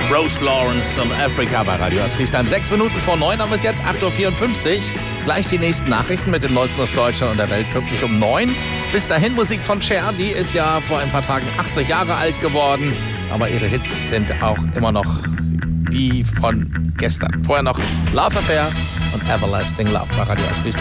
Rose Lawrence und Africa bei Radio Ostfriesland. 6 Minuten vor 9 haben wir es jetzt, 8.54 Uhr. Gleich die nächsten Nachrichten mit dem Neuesten aus Deutschland und der Welt, pünktlich um 9. Bis dahin Musik von Cher, die ist ja vor ein paar Tagen 80 Jahre alt geworden. Aber ihre Hits sind auch immer noch wie von gestern. Vorher noch Love Affair und Everlasting Love bei Radio Ostfriesland.